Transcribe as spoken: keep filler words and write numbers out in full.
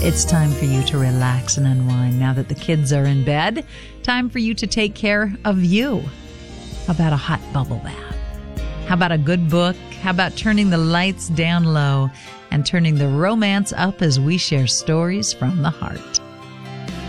It's time for you to relax and unwind now that the kids are in bed. Time for you to take care of you. How about a hot bubble bath? How about a good book? How about turning the lights down low and turning the romance up as we share stories from the heart?